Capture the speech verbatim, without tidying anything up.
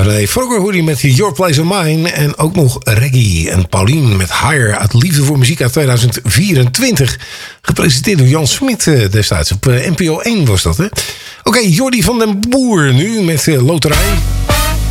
René Vroger hoorde je met Your Place of Mine. En ook nog Reggie en Paulien met Higher uit Liefde voor Muziek uit tweeduizend vierentwintig. Gepresenteerd door Jan Smit destijds. Op N P O één was dat, hè? Oké, okay, Jordi van den Boer nu met uh, Loterij.